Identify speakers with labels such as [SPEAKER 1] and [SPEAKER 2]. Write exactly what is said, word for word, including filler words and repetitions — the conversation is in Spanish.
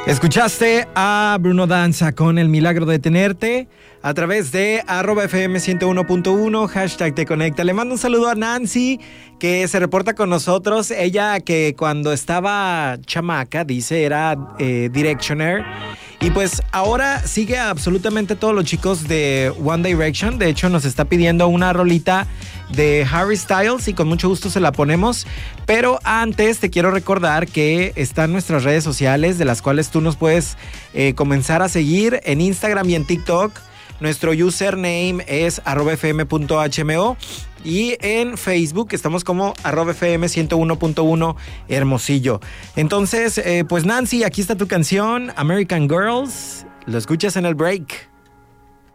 [SPEAKER 1] Escuchaste a Bruno Danza con El Milagro de Tenerte a través de arroba F M ciento uno punto uno, hashtag Te Conecta. Le mando un saludo a Nancy, que se reporta con nosotros. Ella que cuando estaba chamaca, dice, era eh, Directioner. Y pues ahora sigue a absolutamente todos los chicos de One Direction. De hecho, nos está pidiendo una rolita de Harry Styles y con mucho gusto se la ponemos. Pero antes te quiero recordar que están nuestras redes sociales, de las cuales tú nos puedes eh, comenzar a seguir en Instagram y en TikTok. Nuestro username es arroba fm.hmo y en Facebook estamos como arroba fm ciento uno punto uno Hermosillo. Entonces, eh, pues Nancy, aquí está tu canción, American Girls. Lo escuchas en el break.